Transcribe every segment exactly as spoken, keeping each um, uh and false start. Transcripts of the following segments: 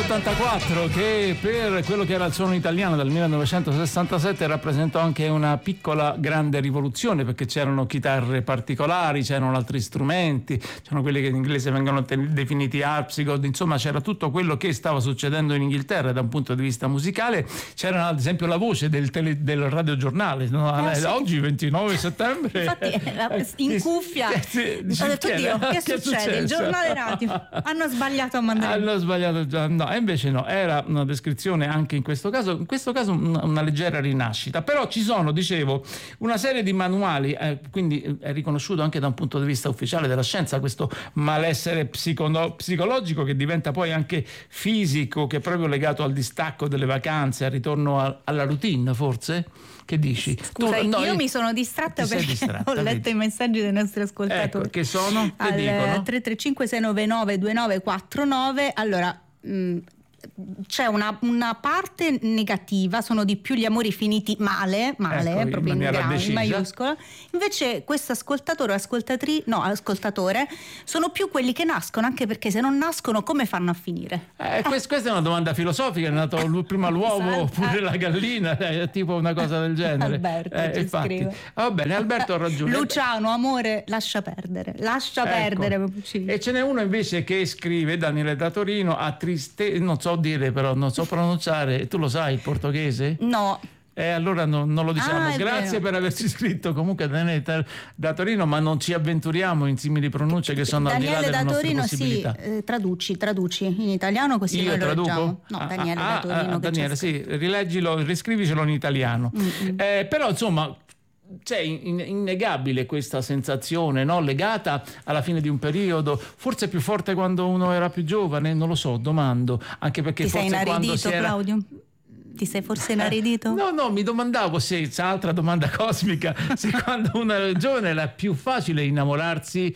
ottantaquattro, che per quello che era il suono italiano dal millenovecentosessantasette rappresentò anche una piccola grande rivoluzione, perché c'erano chitarre particolari, c'erano altri strumenti, c'erano quelli che in inglese vengono te- definiti harpsichord, insomma c'era tutto quello che stava succedendo in Inghilterra da un punto di vista musicale. C'era ad esempio la voce del, tele- del radiogiornale, no? Ah, sì. Oggi ventinove settembre, infatti in cuffia ho detto, Dio, che, che succede? Il giornale radio hanno sbagliato a mandare, hanno sbagliato già, no, e invece no, era una descrizione anche in questo caso, in questo caso una, una leggera rinascita. Però ci sono, dicevo, una serie di manuali, eh, quindi è riconosciuto anche da un punto di vista ufficiale della scienza questo malessere psico- psicologico che diventa poi anche fisico, che è proprio legato al distacco delle vacanze, al ritorno a, alla routine, forse? Che dici? Scusa, tu, no, io mi sono distratta perché distratta, ho letto vedi? I messaggi dei nostri ascoltatori. Ecco, che sono? Che al dicono? tre tre cinque sei nove nove due nove quattro nove. Allora, mh, c'è una, una parte negativa, sono di più gli amori finiti male, male, ecco, proprio in, in, gran, in maiuscola. Invece questo ascoltatore o ascoltatrice, no, ascoltatore, sono più quelli che nascono, anche perché se non nascono come fanno a finire? Eh, quest, questa è una domanda filosofica, è nato prima l'uovo oppure la gallina, è tipo una cosa del genere. Alberto eh, ci infatti. scrive. Va bene, Alberto ha ragione. Luciano, amore, lascia perdere, lascia Ecco. perdere. E ce n'è uno invece che scrive, Daniele da Torino, a triste, non so dire però, non so pronunciare, tu lo sai il portoghese? No. E eh, allora no, non lo diciamo. Ah, Grazie vero. per averci scritto comunque Daniele da, da Torino, ma non ci avventuriamo in simili pronunce che sono Daniele al di là delle da nostre Torino, possibilità. sì, eh, traduci, traduci in italiano così Io noi lo traduco? leggiamo. No, Daniele ah, da Torino. ah, che Daniele, c'è sì, rileggilo, riscrivicelo in italiano. Eh, però insomma c'è in, innegabile questa sensazione, no? Legata alla fine di un periodo, forse più forte quando uno era più giovane, non lo so, domando, anche perché Ti forse sei quando inaridito, si era... Claudio? Ti sei forse inaridito? No, no, mi domandavo se, se altra domanda cosmica, se quando uno era giovane era più facile innamorarsi,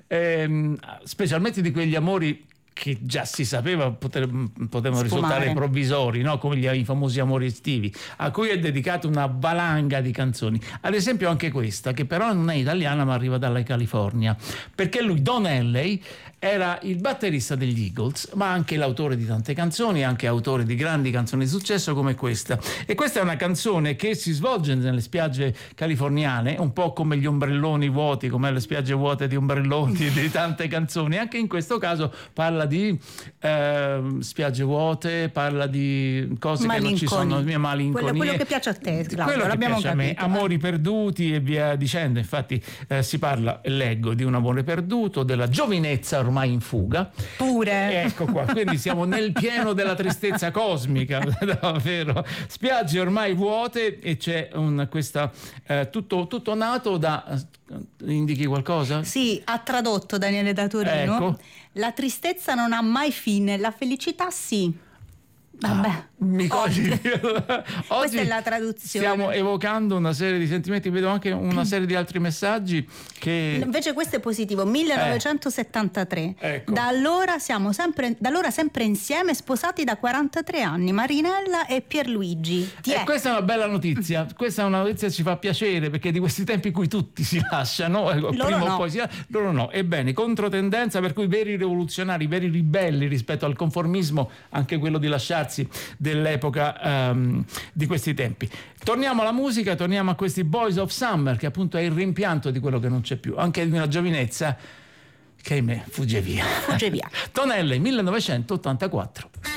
ehm, specialmente di quegli amori che già si sapeva poter, potevano risultare provvisori, no? Come gli, i famosi amori estivi, a cui è dedicata una valanga di canzoni. Ad esempio anche questa, che però non è italiana ma arriva dalla California, perché lui, Don Henley, era il batterista degli Eagles, ma anche l'autore di tante canzoni, anche autore di grandi canzoni di successo come questa. E questa è una canzone che si svolge nelle spiagge californiane, un po' come gli ombrelloni vuoti, come le spiagge vuote di ombrelloni e di tante canzoni. Anche in questo caso parla di eh, spiagge vuote, parla di cose che non ci sono, mie malinconie. Quello, quello che piace a te, Claudio, quello che l'abbiamo piace a me, capito. amori perduti e via dicendo. Infatti eh, si parla, leggo, di un amore perduto, della giovinezza ormai in fuga. Pure. Ecco qua, quindi siamo nel pieno della tristezza cosmica, davvero. Spiagge ormai vuote e c'è un, questa eh, tutto, tutto nato da... Indichi qualcosa? Sì, ha tradotto Daniele da Torino. Ecco. La tristezza non ha mai fine, la felicità sì. Vabbè, ah, mi cogli. Oggi questa è la traduzione. Stiamo evocando una serie di sentimenti, vedo anche una serie di altri messaggi che... Invece questo è positivo, millenovecentosettantatré. Eh, ecco. Da allora siamo sempre, da allora sempre insieme, sposati da quarantatré anni, Marinella e Pierluigi. Ti E è? questa è una bella notizia, questa è una notizia che ci fa piacere, perché di questi tempi in cui tutti si lasciano, loro prima no. o poi si loro no. Ebbene, controtendenza, per cui veri rivoluzionari, veri ribelli rispetto al conformismo, anche quello di lasciarsi dell'epoca um, di questi tempi. Torniamo alla musica, torniamo a questi Boys of Summer, che appunto è il rimpianto di quello che non c'è più, anche di una giovinezza che ahimè fugge via. Fugge via. Don Henley, millenovecentottantaquattro.